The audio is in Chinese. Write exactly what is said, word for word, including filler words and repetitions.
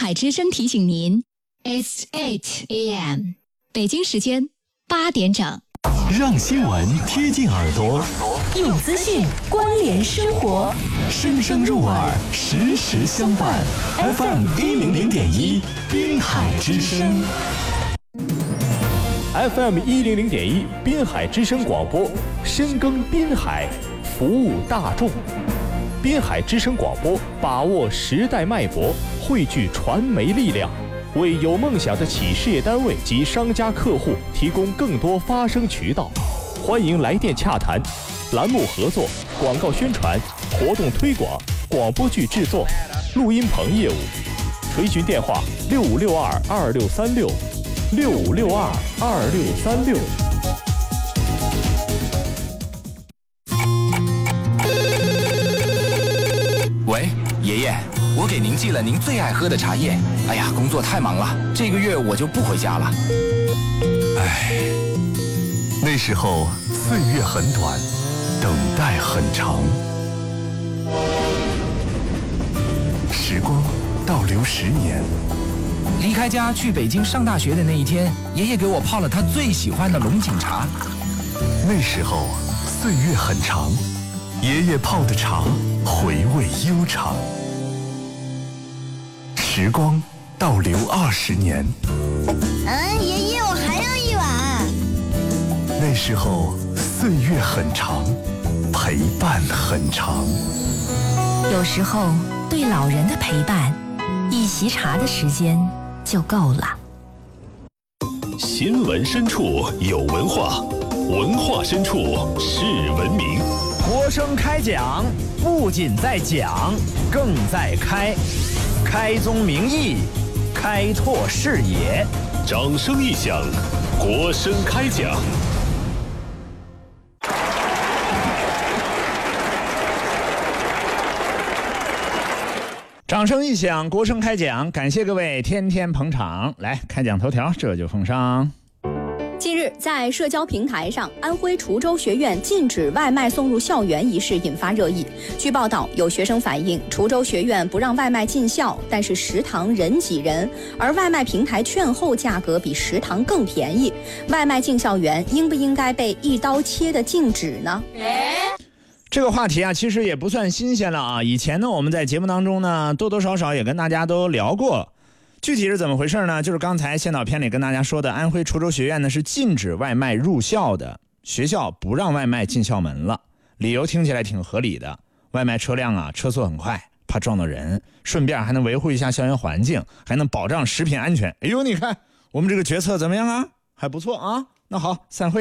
海之声提醒您 ，It's eight a m 北京时间八点整。 让新闻贴近耳朵， 用资讯关联生活， 声声入耳，时时相伴。F M 一零零点一，滨海之声。 F M 一零零点一，滨海之声广播，深耕滨海，服务大众。滨海之声广播，把握时代脉搏，汇聚传媒力量，为有梦想的企事业单位及商家客户提供更多发声渠道。欢迎来电洽谈，栏目合作、广告宣传、活动推广、广播剧制作、录音棚业务。垂询电话：六五六二二六三六，六五六二二六三六。 喂，爷爷，我给您寄了您最爱喝的茶叶。哎呀，工作太忙了，这个月我就不回家了。 唉，那时候岁月很短，等待很长。时光倒流十年， 离开家去北京上大学的那一天，爷爷给我泡了他最喜欢的龙井茶。 那时候岁月很长，爷爷泡的茶回味悠长。时光倒流二十年， 嗯，爷爷，我还要一碗。 那时候岁月很长，陪伴很长。 有时候对老人的陪伴，一席茶的时间就够了。 新闻深处有文化，文化深处是文明。 国声开讲，不仅在讲，更在开，开宗明义，开拓视野。 掌声一响，国声开讲。 掌声一响，国声开讲，感谢各位天天捧场。来，开讲头条，这就奉上。 近日，在社交平台上，安徽滁州学院禁止外卖送入校园一事引发热议。据报道，有学生反映，滁州学院不让外卖进校，但是食堂人挤人，而外卖平台券后价格比食堂更便宜。外卖进校园应不应该被一刀切的禁止呢？ 这个话题啊，其实也不算新鲜了啊。以前呢，我们在节目当中呢，多多少少也跟大家都聊过。具体是怎么回事呢？就是刚才先导片里跟大家说的，安徽滁州学院呢是禁止外卖入校的，学校不让外卖进校门了。理由听起来挺合理的，外卖车辆啊车速很快，怕撞到人，顺便还能维护一下校园环境，还能保障食品安全。哎呦，你看我们这个决策怎么样啊？还不错啊。那好，散会。